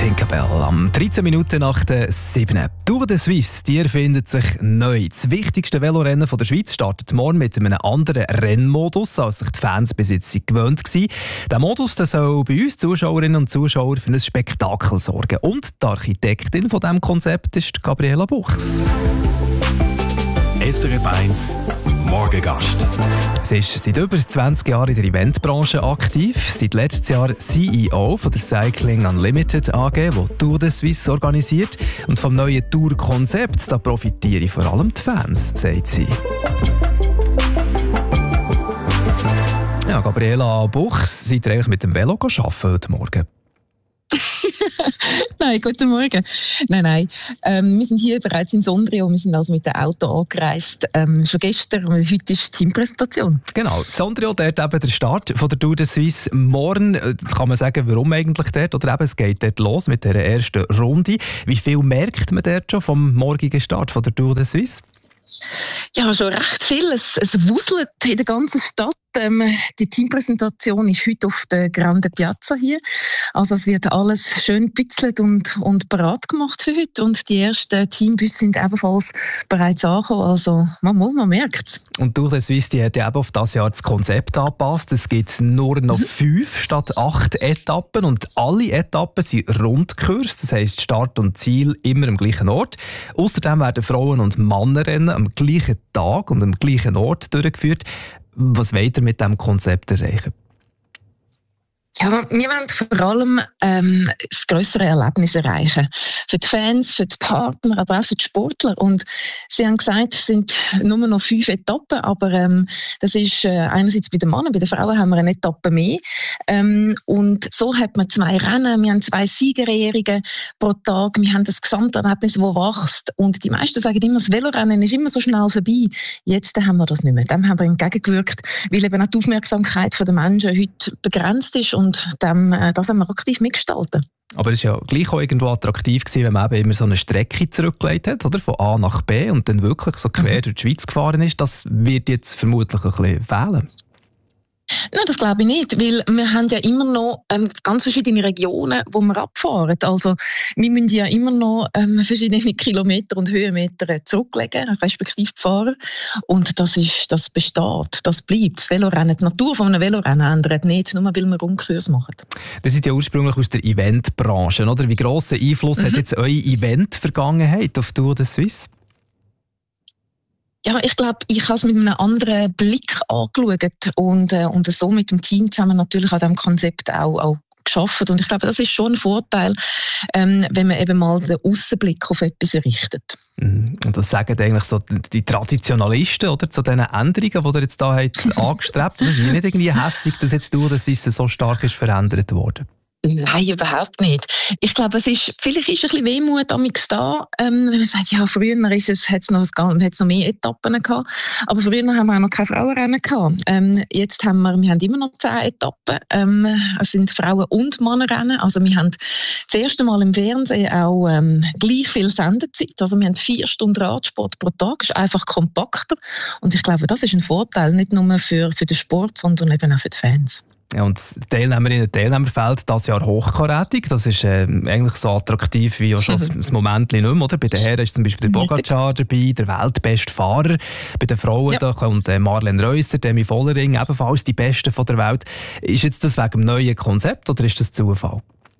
Tinkerbell am 13 Minuten nach der 7. Tour de Suisse, die erfindet sich neu. Das wichtigste Velorennen der Schweiz startet morgen mit einem anderen Rennmodus, als sich die Fans bis jetzt gewöhnt waren. Der Modus soll bei uns Zuschauerinnen und Zuschauer für ein Spektakel sorgen. Und die Architektin von diesem Konzept ist Gabriela Buchs. SRF 1 Morgengast. Sie ist seit über 20 Jahren in der Eventbranche aktiv. Seit letztes Jahr CEO von der Cycling Unlimited AG, die Tour de Suisse organisiert. Und vom neuen Tourkonzept da profitieren vor allem die Fans, sagt sie. Ja, Gabriela Buchs, seid ihr eigentlich mit dem Velo arbeiten heute Morgen? Nein, guten Morgen. Nein. Wir sind hier bereits in Sondrio. Wir sind also mit dem Auto angereist. Schon gestern, und heute ist die Teampräsentation. Genau, Sondrio, dort eben der Start von der Tour de Suisse. Morgen kann man sagen, warum eigentlich dort? Oder eben, es geht dort los mit der ersten Runde. Wie viel merkt man dort schon vom morgigen Start von der Tour de Suisse? Ja, schon recht viel. Es wuselt in der ganzen Stadt. Die Teampräsentation ist heute auf der Grande Piazza hier. Also es wird alles schön gebützelt und bereit gemacht für heute. Und die ersten Teambusse sind ebenfalls bereits angekommen. Also man merkt es. Und Tour de Suisse die hat ja eben auf dieses Jahr das Konzept angepasst. Es gibt nur noch 5 statt 8 Etappen. Und alle Etappen sind Rundkurs. Das heisst, Start und Ziel immer am gleichen Ort. Außerdem werden Frauen- und Männerrennen am gleichen Tag und am gleichen Ort durchgeführt. Was wollt ihr mit diesem Konzept erreichen? Ja, wir wollen vor allem das grössere Erlebnis erreichen. Für die Fans, für die Partner, aber auch für die Sportler. Und sie haben gesagt, es sind nur noch 5 Etappen, aber das ist einerseits bei den Männern, bei den Frauen haben wir eine Etappe mehr. Und so hat man 2 Rennen, wir haben 2 Siegerehrungen pro Tag, wir haben das Gesamterlebnis, das wächst. Und die meisten sagen immer, das Velorennen ist immer so schnell vorbei. Jetzt haben wir das nicht mehr. Dem haben wir entgegengewirkt, weil eben auch die Aufmerksamkeit der Menschen heute begrenzt ist. Und das haben wir aktiv mitgestalten. Aber es war ja gleich auch irgendwo attraktiv gewesen, wenn man eben immer so eine Strecke zurückgelegt hat, oder? Von A nach B und dann wirklich so quer durch die Schweiz gefahren ist. Das wird jetzt vermutlich ein bisschen fehlen. Nein, das glaube ich nicht, weil wir haben ja immer noch ganz verschiedene Regionen, wo wir abfahren. Also wir müssen ja immer noch verschiedene Kilometer und Höhenmeter zurücklegen, respektive fahren. Und das besteht, das bleibt. Das Velorennen, die Natur von einem Velorennen ändert nicht, nur weil wir Rundkurs machen. Das sind ja ursprünglich aus der Eventbranche, oder? Wie grossen Einfluss hat jetzt eure Event-Vergangenheit auf Tour de Suisse? Ja, ich glaube, ich habe es mit einem anderen Blick angeschaut und so mit dem Team zusammen natürlich an diesem Konzept auch geschafft. Und ich glaube, das ist schon ein Vorteil, wenn man eben mal den Aussenblick auf etwas richtet. Und das sagen eigentlich so die Traditionalisten, oder, zu diesen Änderungen, die ihr jetzt da habt angestrebt. Das ist nicht irgendwie hässlich, dass jetzt Tour de Suisse so stark ist verändert worden. Nein, überhaupt nicht. Ich glaube, vielleicht ist ein bisschen Wehmut amix da, wenn man sagt, ja, früher hat's noch mehr Etappen gehabt, aber früher haben wir auch noch keine Frauenrennen gehabt. Jetzt haben wir immer noch 10 Etappen. Es sind Frauen- und Männerrennen. Also wir haben das erste Mal im Fernsehen auch gleich viel Sendezeit. Also wir haben 4 Stunden Radsport pro Tag. Das ist einfach kompakter. Und ich glaube, das ist ein Vorteil, nicht nur für den Sport, sondern eben auch für die Fans. Ja, und Teilnehmerinnen und Teilnehmerfeld dieses Jahr hochkarätig. Das ist eigentlich so attraktiv wie auch schon das Moment nicht mehr. Oder? Bei den Herren ist zum Beispiel der Pogacar dabei, der weltbeste Fahrer. Bei den Frauen da kommt Marlene Reusser, Demi Vollering, ebenfalls die Besten von der Welt. Ist jetzt das wegen dem neuen Konzept oder ist das Zufall?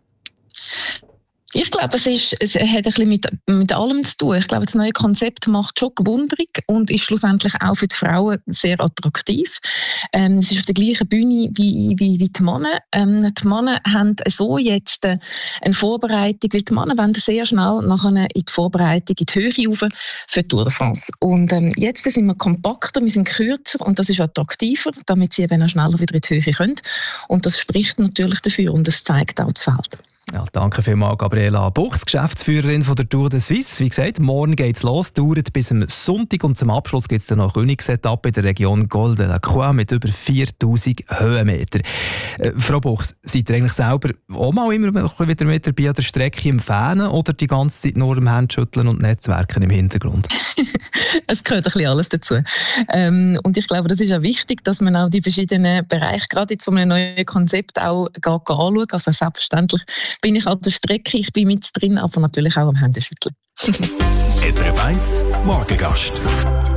Ich glaube, es hat ein bisschen mit allem zu tun. Ich glaube, das neue Konzept macht schon gewundrig und ist schlussendlich auch für die Frauen sehr attraktiv. Es ist auf der gleichen Bühne wie die Männer. Die Männer haben so jetzt eine Vorbereitung, weil die Männer wollen sehr schnell nachher in die Vorbereitung in die Höhe rauf für die Tour de France. Und jetzt sind wir kompakter, wir sind kürzer und das ist attraktiver, damit sie eben auch schneller wieder in die Höhe können. Und das spricht natürlich dafür und das zeigt auch das Feld. Ja, danke vielmals, Gabriela Buchs, Geschäftsführerin von der Tour de Suisse. Wie gesagt, morgen geht's los, dauert bis am Sonntag und zum Abschluss gibt es dann noch Königsetappe in der Region Col de la Croix mit über 4000 Höhenmeter. Frau Buchs, seid ihr eigentlich selber auch mal immer wieder mit dabei an der Strecke im Fähnen oder die ganze Zeit nur am Handschütteln und Netzwerken im Hintergrund? Es gehört ein bisschen alles dazu. Und ich glaube, das ist auch wichtig, dass man auch die verschiedenen Bereiche, gerade jetzt von einem neuen Konzept, auch anschaut. Also selbstverständlich bin ich an der Strecke, ich bin mit drin, aber natürlich auch am Händeschütteln. SRF 1 Morgengast.